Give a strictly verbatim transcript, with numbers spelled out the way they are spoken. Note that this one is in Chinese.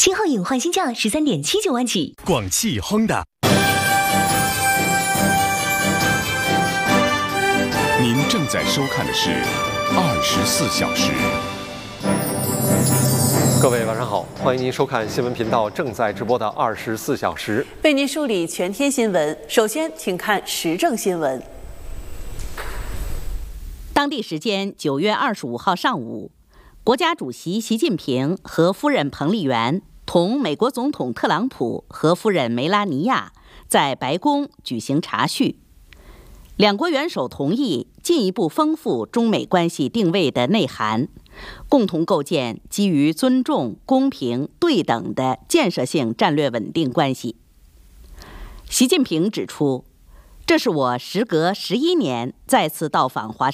七号隐换新价十三点七九万起。 广汽Honda。您正在收看的是二十四小时。 各位晚上好，欢迎您收看新闻频道正在直播的二十四小时， 为您梳理全天新闻。首先，请看时政新闻。 当地时间九月二十五号上午，国家主席习近平和夫人彭丽媛同美国总统特朗普和夫人梅拉尼亚在白宫举行茶叙。两国元首同意进一步丰富中美关系定位的内涵，共同构建基于尊重、公平、对等的建设性战略稳定关系。习近平指出，这是我时隔十一年再次到访华盛顿。